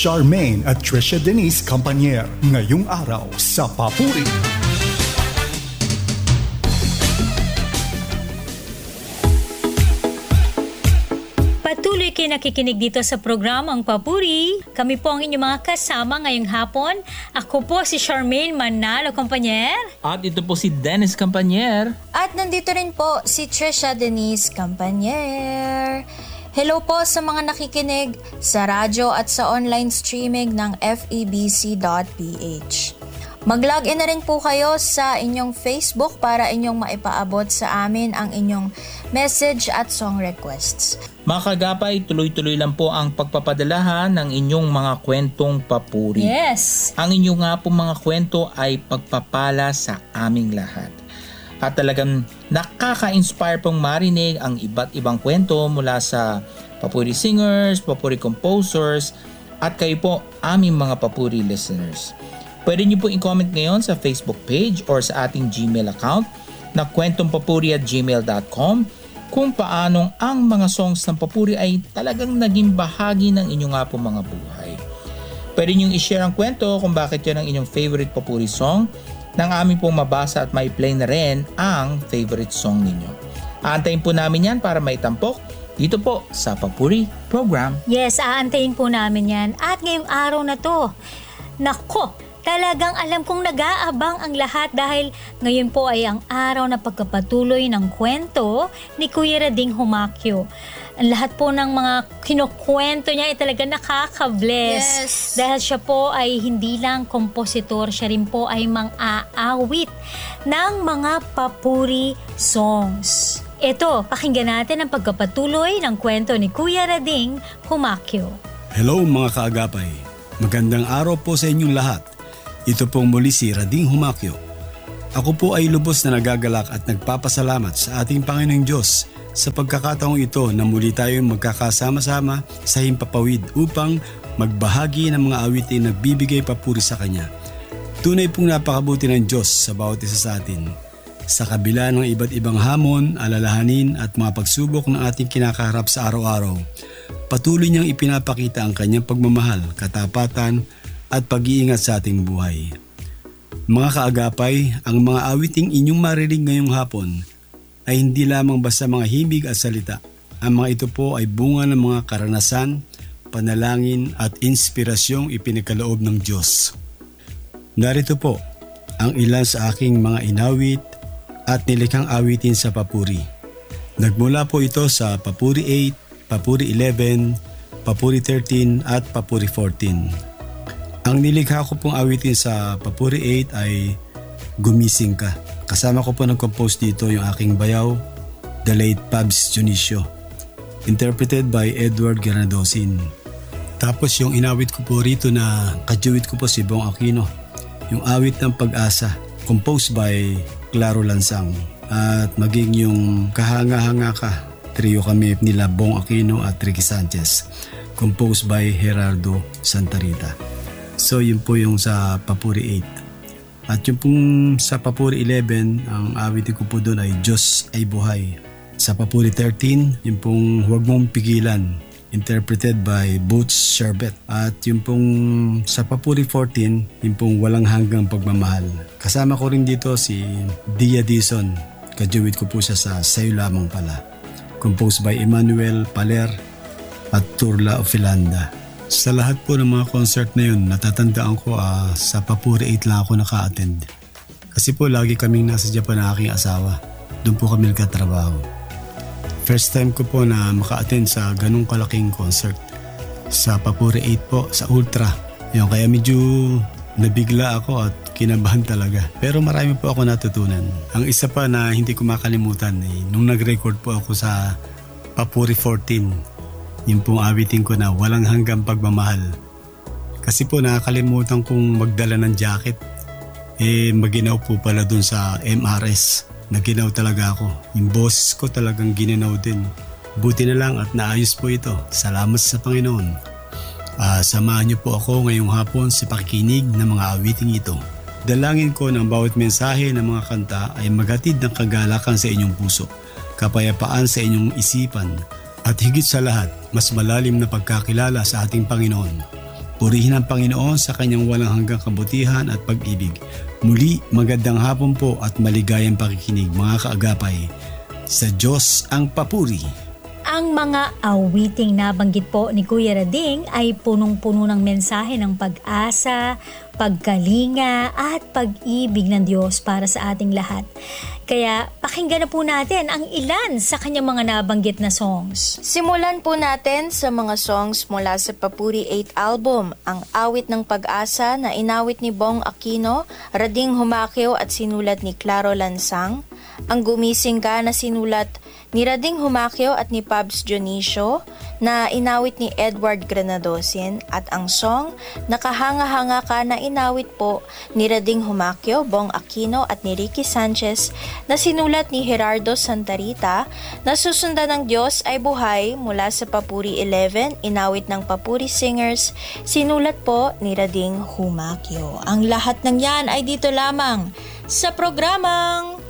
Charmaine at Trisha Denise Campanier ngayong araw sa Papuri. Patuloy kayo nakikinig dito sa programang Papuri. Kami po ang inyong mga kasama ngayong hapon. Ako po si Charmaine Manalo Campanier. At ito po si Dennis Campanier. At nandito rin po si Trisha Denise Campanier. Hello po sa mga nakikinig sa radyo at sa online streaming ng febc.ph. Mag-login na rin po kayo sa inyong Facebook para inyong maipaabot sa amin ang inyong message at song requests. Mga kagapay, tuloy-tuloy lang po ang pagpapadalahan ng inyong mga kwentong papuri. Yes! Ang inyong nga po mga kwento ay pagpapala sa aming lahat. At talagang nakaka-inspire pong marinig ang iba't ibang kwento mula sa papuri singers, papuri composers, at kayo po aming mga papuri listeners. Pwede niyo po i-comment ngayon sa Facebook page or sa ating Gmail account na kwentongpapuri@gmail.com kung paanong ang mga songs ng papuri ay talagang naging bahagi ng inyong nga po mga buhay. Pwede niyo i-share ang kwento kung bakit yan ang inyong favorite papuri song nang aming pong mabasa at may play na rin ang favorite song ninyo. Aantayin po namin yan para maitampok dito po sa Papuri Program. Yes, aantayin po namin yan. At ngayong araw na to, nako, talagang alam kong nag-aabang ang lahat dahil ngayon po ay ang araw na pagkapatuloy ng kwento ni Kuya Rading Humakyo. Ang lahat po ng mga kinukwento niya ay talaga nakaka-bless. Yes. Dahil siya po ay hindi lang kompositor, siya rin po ay mang-aawit ng mga papuri songs. Ito, pakinggan natin ang pagkapatuloy ng kwento ni Kuya Rading Humakyo. Hello mga kaagapay, magandang araw po sa inyong lahat. Ito pong muli si Rading Humakyo. Ako po ay lubos na nagagalak at nagpapasalamat sa ating Panginoong Diyos sa pagkakataong ito na muli tayong magkakasama-sama sa himpapawid upang magbahagi ng mga awitin na bibigay papuri sa Kanya. Tunay pong napakabuti ng Diyos sa bawat isa sa atin. Sa kabila ng iba't ibang hamon, alalahanin at mga pagsubok ng ating kinakaharap sa araw-araw, patuloy niyang ipinapakita ang Kanyang pagmamahal, katapatan at pag-iingat sa ating buhay. Mga kaagapay, ang mga awiting inyong marinig ngayong hapon ay hindi lamang basta mga himig at salita. Ang mga ito po ay bunga ng mga karanasan, panalangin at inspirasyong ipinagkaloob ng Diyos. Narito po ang ilan sa aking mga inawit at nilikhang awitin sa papuri. Nagmula po ito sa Papuri 8, Papuri 11, Papuri 13 at Papuri 14. Ang nilikha ko pong awitin sa Papuri 8 ay Gumising Ka. Kasama ko po nag-compose dito yung aking bayaw, The Late Pabs Junicio, interpreted by Edward Granadosin. Tapos yung inawit ko po rito na kajuwit ko po si Bong Aquino, yung awit ng Pag-asa, composed by Claro Lansang. At maging yung Kahanga-hanga Ka, trio kami nila Bong Aquino at Ricky Sanchez, composed by Gerardo Santa Rita. So yun po yung sa Papuri 8. At yung pong sa Papuri 11, ang awitin ko po doon ay Diyos ay Buhay. Sa Papuri 13, yung pong Huwag Mong Pigilan, interpreted by Boots Sherbet. At yung pong sa Papuri 14, yung pong Walang Hanggang Pagmamahal. Kasama ko rin dito si Dia Dizon. Kajuwit ko po siya sa Sayo Lamang Pala, composed by Emmanuel Paler at Turla Ofilanda. Sa lahat po ng mga concert na yun, natatandaan ko sa Papuri 8 lang ako naka-attend. Kasi po lagi kaming nasa Japan na aking asawa. Doon po kami nagkatrabaho. First time ko po na maka-attend sa ganung kalaking concert. Sa Papuri 8 po, sa Ultra. Yung kaya medyo nabigla ako at kinabahan talaga. Pero marami po ako natutunan. Ang isa pa na hindi ko makalimutan, nung nag-record po ako sa Papuri 14, yung pong awitin ko na Walang Hanggang Pagmamahal. Kasi po nakakalimutan kong magdala ng jacket. Maginaw po pala dun sa MRS. Naginaw talaga ako. Yung boses ko talagang gininaw din. Buti na lang at naayos po ito. Salamat sa Panginoon. Samahan niyo po ako ngayong hapon sa pakikinig ng mga awiting ito. Dalangin ko ng bawat mensahe ng mga kanta ay maghatid ng kagalakan sa inyong puso, kapayapaan sa inyong isipan, at higit sa lahat, mas malalim na pagkakilala sa ating Panginoon. Purihin ang Panginoon sa kanyang walang hanggang kabutihan at pag-ibig. Muli, magandang hapon po at maligayang pakikinig mga kaagapay. Sa Diyos ang papuri. Ang mga awiting nabanggit po ni Kuya Rading ay punong-puno ng mensahe ng pag-asa, pagkalinga at pag-ibig ng Diyos para sa ating lahat. Kaya pakinggan na po natin ang ilan sa kanyang mga nabanggit na songs. Simulan po natin sa mga songs mula sa Papuri 8 album, ang Awit ng Pag-asa na inawit ni Bong Aquino, Rading Humakyo at sinulat ni Claro Lansang, ang Gumising Ka na sinulat ni Rading Humakyo at ni Pabs Dionisio na inawit ni Edward Granadosin at ang song Nakahanga-hanga Ka na inawit po ni Rading Humakyo, Bong Aquino at ni Ricky Sanchez na sinulat ni Gerardo Santarita na Susundan ng Diyos ay Buhay mula sa Papuri 11, inawit ng Papuri Singers, sinulat po ni Rading Humakyo. Ang lahat ng yan ay dito lamang sa programang